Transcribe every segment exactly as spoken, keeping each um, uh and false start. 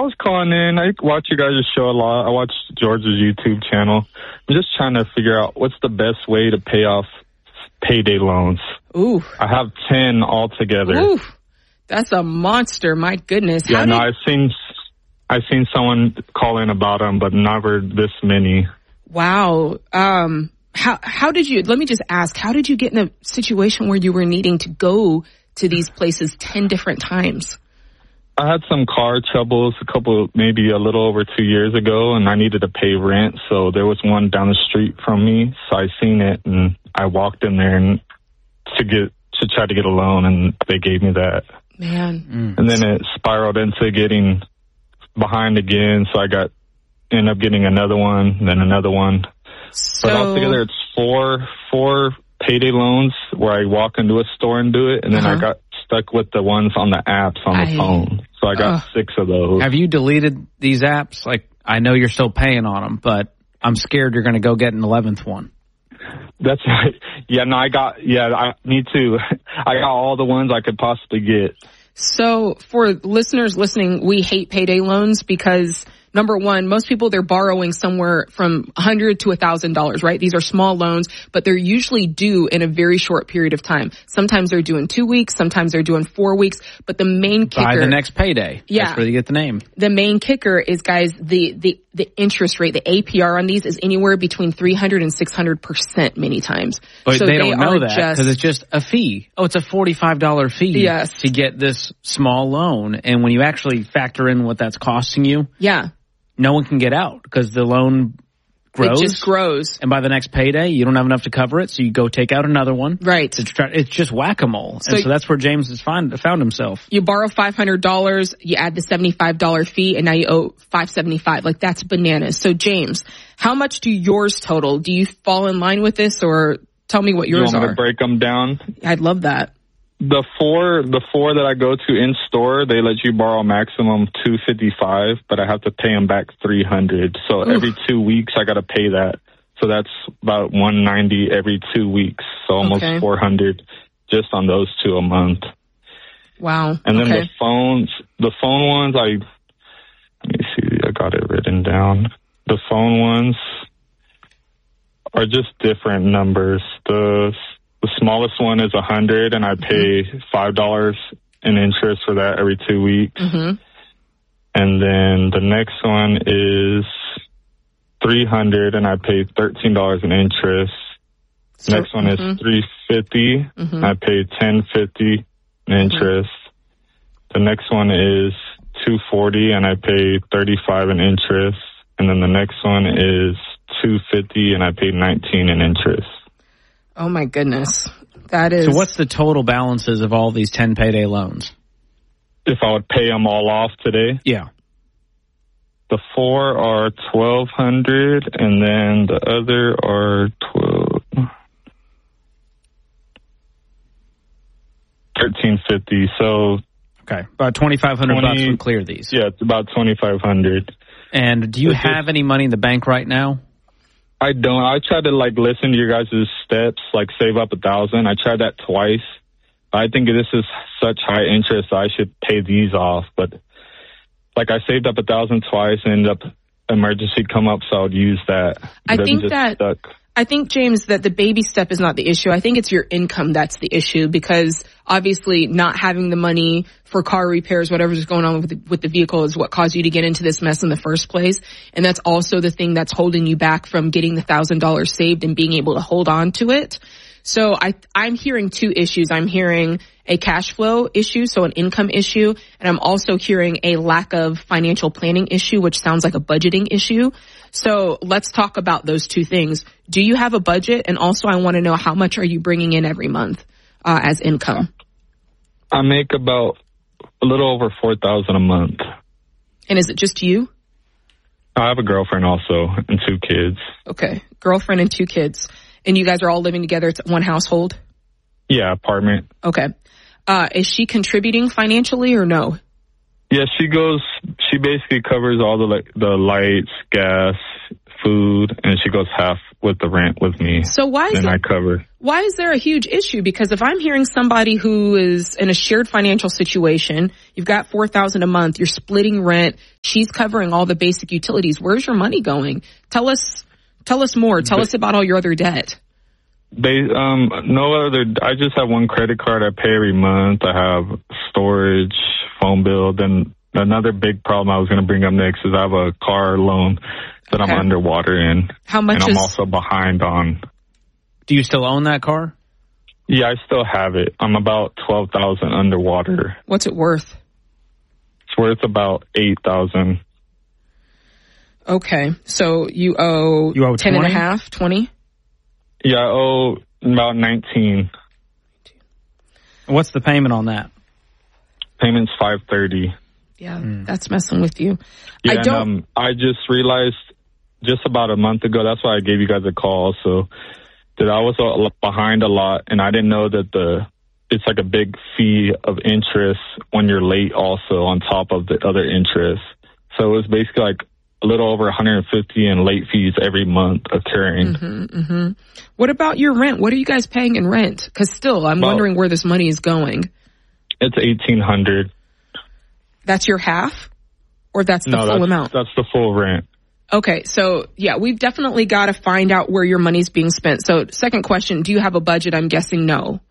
was calling in. I watch you guys' show a lot. I watch George's YouTube channel. I'm just trying to figure out what's the best way to pay off payday loans. Ooh. I have ten altogether. Ooh. That's a monster. My goodness. Yeah, How no, did... I've seen, I've seen someone call in about them, but never this many. Wow. Um, how, how did you, let me just ask, how did you get in a situation where you were needing to go to these places ten different times? I had some car troubles a couple, maybe a little over two years ago, and I needed to pay rent. So there was one down the street from me. So I seen it, and I walked in there and to get to try to get a loan, and they gave me that. Man. Mm. And then it spiraled into getting behind again. So I got ended up getting another one, then another one. So, but altogether, it's four four payday loans where I walk into a store and do it, and then uh-huh. I got stuck with the ones on the apps on the I, phone. So I got uh, six of those. Have you deleted these apps? Like, I know you're still paying on them, but I'm scared you're going to go get an eleventh one. That's right. Yeah, no, I got, yeah, I me too. I got all the ones I could possibly get. So for listeners listening, we hate payday loans because, number one, most people, they're borrowing somewhere from one hundred dollars to one thousand dollars, right? These are small loans, but they're usually due in a very short period of time. Sometimes they're due in two weeks. Sometimes they're due in four weeks. But the main kicker... By the next payday. Yeah. That's where you get the name. The main kicker is, guys, the, the, the interest rate, the A P R on these is anywhere between three hundred and six hundred percent many times. But so they, they don't know that just, because it's just a fee. Oh, it's a forty-five dollars fee yes. to get this small loan. And when you actually factor in what that's costing you... Yeah. No one can get out because the loan grows. It just grows. And by the next payday, you don't have enough to cover it, so you go take out another one. Right. To try, it's just whack-a-mole. So and so that's where James has find, found himself. You borrow five hundred dollars, you add the seventy-five dollars fee, and now you owe five hundred seventy-five dollars. Like, that's bananas. So, James, how much do yours total? Do you fall in line with this, or tell me what yours you want me are? To break them down? I'd love that. The four, the four that I go to in store, they let you borrow maximum two fifty-five, but I have to pay them back three hundred. So Oof. every two weeks I got to pay that. So that's about one ninety every two weeks. So almost okay. four hundred just on those two a month. Wow. And then okay. the phones, the phone ones, I let me see, I got it written down. The phone ones are just different numbers. The The smallest one is a hundred, and I pay five dollars in interest for that every two weeks. Mm-hmm. And then the next one is three hundred, and I pay thirteen dollars in interest. So, next one mm-hmm. is three fifty, mm-hmm. I pay ten fifty in interest. Mm-hmm. The next one is two forty, and I pay thirty-five in interest. And then the next one is two fifty, and I pay nineteen in interest. Oh, my goodness. That is... So what's the total balances of all these ten payday loans? If I would pay them all off today? Yeah. The four are twelve hundred, and then the other are twelve... thirteen fifty. So... Okay. About twenty-five hundred bucks would clear these. Yeah, it's about twenty-five hundred. And do you it's have just, any money in the bank right now? I don't. I tried to, like, listen to your guys' steps, like, save up a thousand. I tried that twice. I think this is such high interest, I should pay these off. But, like, I saved up a thousand twice and ended up emergency come up, so I would use that. I think just that... Stuck. I think, James, that the baby step is not the issue. I think it's your income that's the issue, because obviously not having the money for car repairs, whatever's going on with the, with the vehicle, is what caused you to get into this mess in the first place. And that's also the thing that's holding you back from getting the one thousand dollars saved and being able to hold on to it. So I, I'm hearing two issues. I'm hearing a cash flow issue, so an income issue, and I'm also hearing a lack of financial planning issue, which sounds like a budgeting issue. So let's talk about those two things. Do you have a budget? And also, I want to know, how much are you bringing in every month uh, as income? I make about a little over four thousand dollars a month. And is it just you? I have a girlfriend also and two kids. Okay. Girlfriend and two kids. And you guys are all living together? It's one household? Yeah, apartment. Okay. Uh, is she contributing financially or no? Yeah, she goes, she basically covers all the the lights, gas, food, and she goes half with the rent with me. So why is and it, I cover. Why is there a huge issue? Because if I'm hearing somebody who is in a shared financial situation, you've got four thousand dollars a month, you're splitting rent, she's covering all the basic utilities. Where's your money going? Tell us, tell us more. Tell but, us about all your other debt. They, um, no other, I just have one credit card I pay every month. I have storage, phone bill. Then another big problem I was going to bring up next is I have a car loan that okay. I'm underwater in. How much and I'm is... also behind on. Do you still own that car? Yeah, I still have it. I'm about twelve thousand underwater. What's it worth? It's worth about eight thousand. Okay. So you owe, you owe ten and a half, twenty? Yeah, I owe about nineteen. What's the payment on that? Payment's five thirty. Yeah, mm. that's messing with you. Yeah, I don't. And, um, I just realized just about a month ago. That's why I gave you guys a call. So that I was behind a lot, and I didn't know that the it's like a big fee of interest when you're late, also on top of the other interest. So it was basically like a little over one hundred fifty in late fees every month occurring. Mm-hmm, mm-hmm. What about your rent? What are you guys paying in rent? Because still, I'm well, wondering where this money is going. It's eighteen hundred. That's your half, or that's the no, full that's, amount? That's the full rent. Okay, so yeah, we've definitely got to find out where your money's being spent. So, second question: do you have a budget? I'm guessing no.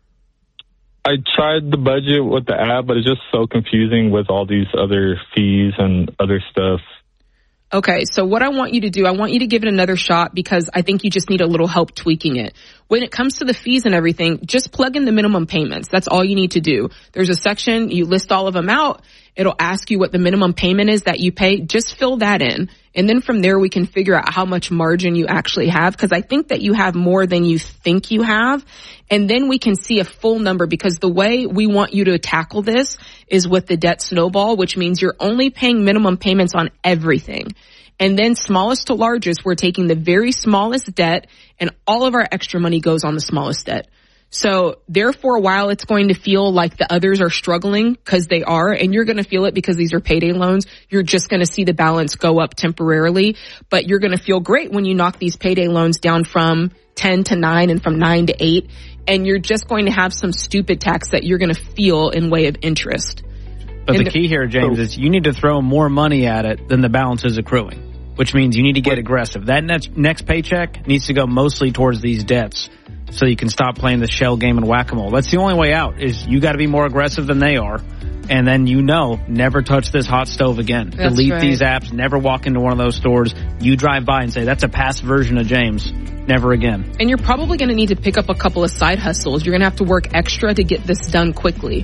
I tried the budget with the app, but it's just so confusing with all these other fees and other stuff. Okay, so what I want you to do, I want you to give it another shot because I think you just need a little help tweaking it. When it comes to the fees and everything, just plug in the minimum payments. That's all you need to do. There's a section, you list all of them out. It'll ask you what the minimum payment is that you pay. Just fill that in. And then from there, we can figure out how much margin you actually have, because I think that you have more than you think you have. And then we can see a full number, because the way we want you to tackle this is with the debt snowball, which means you're only paying minimum payments on everything. And then smallest to largest, we're taking the very smallest debt, and all of our extra money goes on the smallest debt. So therefore, while it's going to feel like the others are struggling, because they are, and you're going to feel it because these are payday loans, you're just going to see the balance go up temporarily. But you're going to feel great when you knock these payday loans down from ten to nine and from nine to eight. And you're just going to have some stupid tax that you're going to feel in way of interest. But and the key here, James, is you need to throw more money at it than the balance is accruing, which means you need to get aggressive. That next, next paycheck needs to go mostly towards these debts, so you can stop playing the shell game and whack-a-mole. That's the only way out, is you got to be more aggressive than they are. And then, you know, never touch this hot stove again. That's Delete right. these apps. Never walk into one of those stores. You drive by and say, that's a past version of James. Never again. And you're probably going to need to pick up a couple of side hustles. You're going to have to work extra to get this done quickly.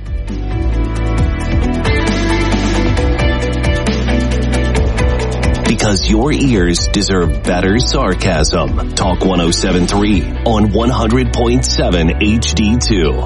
Because your ears deserve better sarcasm. Talk one oh seven point three on one hundred point seven H D two.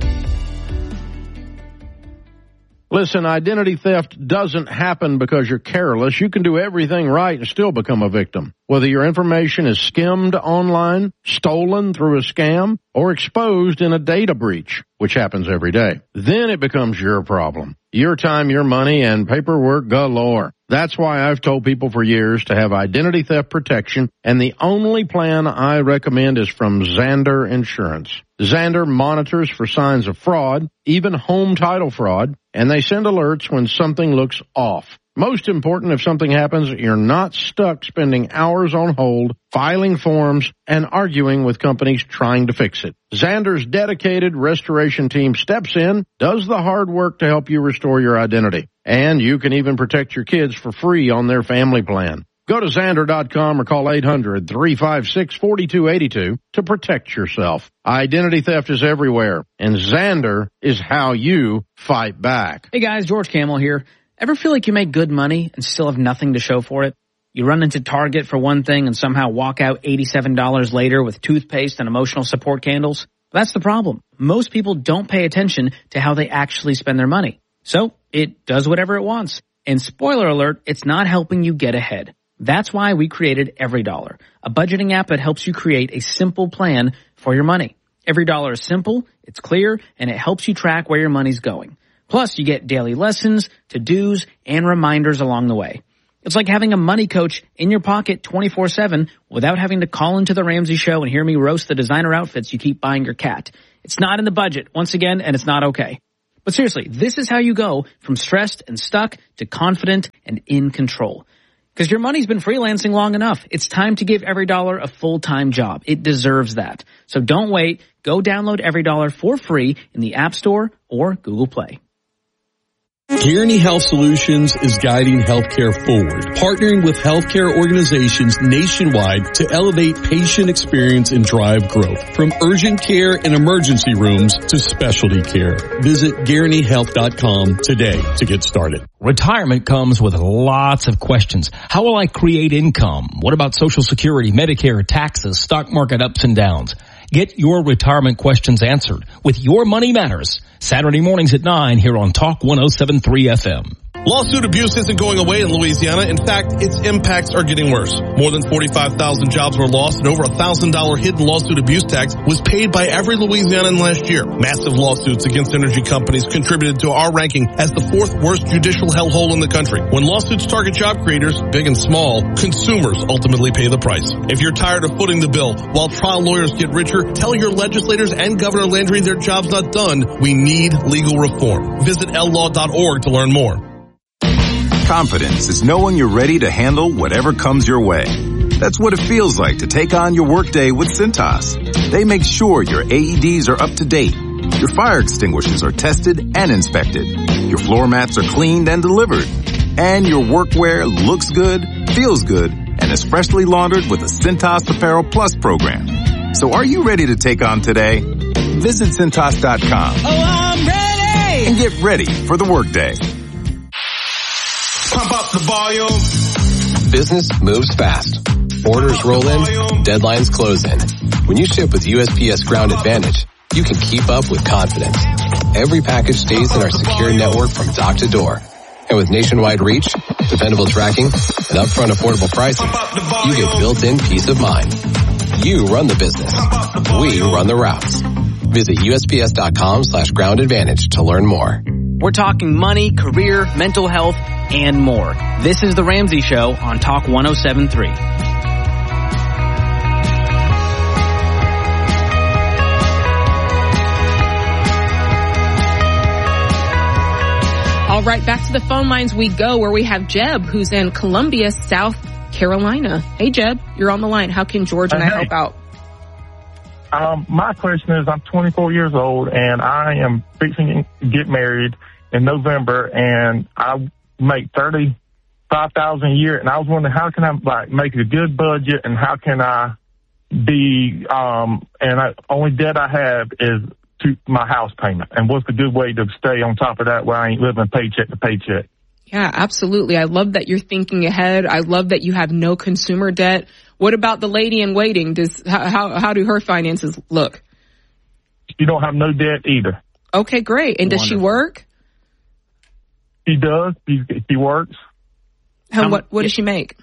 Listen, identity theft doesn't happen because you're careless. You can do everything right and still become a victim. Whether your information is skimmed online, stolen through a scam, or exposed in a data breach, which happens every day. Then it becomes your problem. Your time, your money, and paperwork galore. That's why I've told people for years to have identity theft protection, and the only plan I recommend is from Zander Insurance. Zander monitors for signs of fraud, even home title fraud, and they send alerts when something looks off. Most important, if something happens, you're not stuck spending hours on hold, filing forms, and arguing with companies trying to fix it. Zander's dedicated restoration team steps in, does the hard work to help you restore your identity. And you can even protect your kids for free on their family plan. Go to Zander dot com or call eight hundred, three five six, four two eight two to protect yourself. Identity theft is everywhere, and Zander is how you fight back. Hey guys, George Camel here. Ever feel like you make good money and still have nothing to show for it? You run into Target for one thing and somehow walk out eighty-seven dollars later with toothpaste and emotional support candles? That's the problem. Most people don't pay attention to how they actually spend their money. So it does whatever it wants. And spoiler alert, it's not helping you get ahead. That's why we created EveryDollar, a budgeting app that helps you create a simple plan for your money. EveryDollar is simple, it's clear, and it helps you track where your money's going. Plus, you get daily lessons, to-dos, and reminders along the way. It's like having a money coach in your pocket twenty-four seven without having to call into the Ramsey Show and hear me roast the designer outfits you keep buying your cat. It's not in the budget, once again, and it's not okay. But seriously, this is how you go from stressed and stuck to confident and in control. Because your money's been freelancing long enough. It's time to give EveryDollar a full-time job. It deserves that. So don't wait. Go download EveryDollar for free in the App Store or Google Play. Guaranty Health Solutions is guiding healthcare forward, partnering with healthcare organizations nationwide to elevate patient experience and drive growth. From urgent care and emergency rooms to specialty care. Visit guaranty health dot com today to get started. Retirement comes with lots of questions. How will I create income? What about Social Security, Medicare, taxes, stock market ups and downs? Get your retirement questions answered with Your Money Matters. Saturday mornings at nine here on Talk one oh seven point three F M. Lawsuit abuse isn't going away in Louisiana. In fact, its impacts are getting worse. More than forty-five thousand jobs were lost and over a one thousand dollars hidden lawsuit abuse tax was paid by every Louisianan last year. Massive lawsuits against energy companies contributed to our ranking as the fourth worst judicial hellhole in the country. When lawsuits target job creators, big and small, consumers ultimately pay the price. If you're tired of footing the bill while trial lawyers get richer, tell your legislators and Governor Landry their job's not done. We need legal reform. Visit L law dot org to learn more. Confidence is knowing you're ready to handle whatever comes your way. That's what it feels like to take on your workday with Cintas. They make sure your A E Ds are up to date, your fire extinguishers are tested and inspected, your floor mats are cleaned and delivered, and your workwear looks good, feels good, and is freshly laundered with a Cintas Apparel Plus program. So are you ready to take on today? Visit Cintas dot com. Oh, I'm ready! And get ready for the workday. Pump up the volume. Business moves fast. Orders roll in, deadlines close in. When you ship with U S P S Ground Advantage, you can keep up with confidence. Every package stays in our secure network from dock to door. And with nationwide reach, dependable tracking, and upfront affordable pricing, you get built-in peace of mind. You run the business. We run the routes. Visit U S P S dot com slash ground advantage to learn more. We're talking money, career, mental health, and more. This is The Ramsey Show on Talk one oh seven point three. All right, back to the phone lines we go, where we have Jeb, who's in Columbia, South Carolina. Hey, Jeb, you're on the line. How can George and I help out? Um, my question is, I'm twenty-four years old, and I am fixing to get married in November, and I make thirty-five thousand dollars a year, and I was wondering, how can I like make a good budget, and how can I be, um, and I, only debt I have is to my house payment, and what's a good way to stay on top of that where I ain't living paycheck to paycheck? Yeah, absolutely. I love that you're thinking ahead. I love that you have no consumer debt. What about the lady in waiting? Does how how, how do her finances look? She don't have no debt either. Okay, great. And does Wonderful. she work? She does. She, she works. How, what what does she make?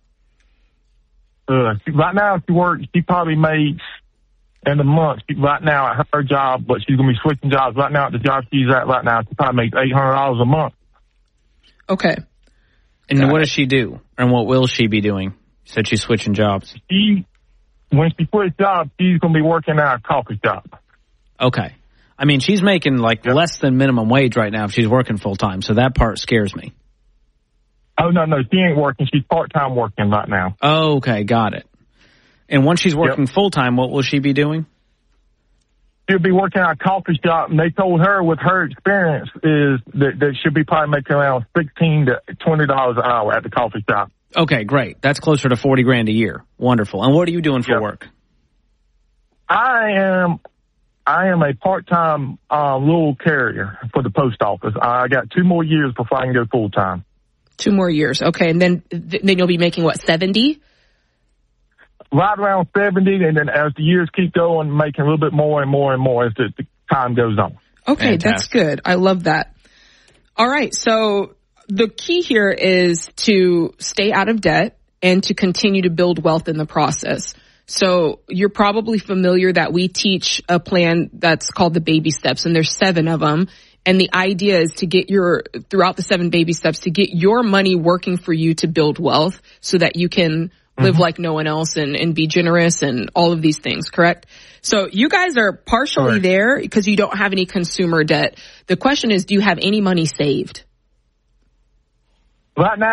Uh, she, right now, she works. She probably makes in a month. She, right now at her job, but she's gonna be switching jobs. Right now at the job she's at right now, she probably makes eight hundred dollars a month. Okay. And Got what it. does she do? And what will she be doing? You said she's switching jobs. She, when she switches jobs, she's going to be working at a coffee shop. Okay. I mean, she's making like yep. less than minimum wage right now if she's working full time. So that part scares me. Oh, no, no. She ain't working. She's part-time working right now. Oh, okay. Got it. And once she's working yep. full time, what will she be doing? She'll be working at a coffee shop, and they told her with her experience is that, that she'll be probably making around sixteen to twenty dollars an hour at the coffee shop. Okay, great. That's closer to forty grand a year. Wonderful. And what are you doing for yep. work? I am, I am a part-time uh, little carrier for the post office. I got two more years before I can go full-time. Two more years. Okay. And then, then you'll be making what, seventy? Right around seventy, and then as the years keep going, making a little bit more and more and more as the, the time goes on. Okay, Fantastic. That's good. I love that. All right, so the key here is to stay out of debt and to continue to build wealth in the process. So you're probably familiar that we teach a plan that's called the baby steps, and there's seven of them. And the idea is to get your, throughout the seven baby steps, to get your money working for you to build wealth so that you can live mm-hmm. like no one else and, and be generous and all of these things, correct? So you guys are partially right. there because you don't have any consumer debt. The question is, do you have any money saved? Right now,